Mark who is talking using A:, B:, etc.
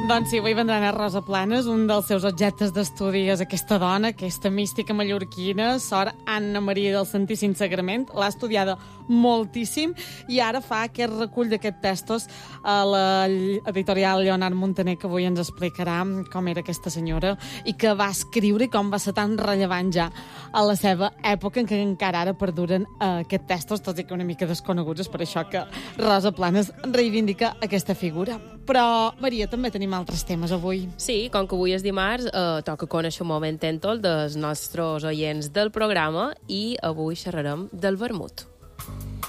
A: Doncs sí, avui vendran a Rosa Planes. Un dels seus objectes d'estudi és aquesta dona, aquesta mística mallorquina, Sor Anna Maria del Santíssim Sagrament. L'ha estudiada moltíssim i ara fa aquest recull d'aquests textos a l'editorial Lleonard Montaner, que avui ens explicarà com era aquesta senyora i que va escriure i com va ser tan rellevant ja a la seva època, en què encara ara perduren aquests textos, tots i que una mica desconeguts. És per això que Rosa Planes reivindica aquesta figura. Però, Maria, també tenim altres temes avui.
B: Sí, com que avui és dimarts, toca conèixer un moment tèntol dels nostres oients del programa i avui xerrarem del vermut.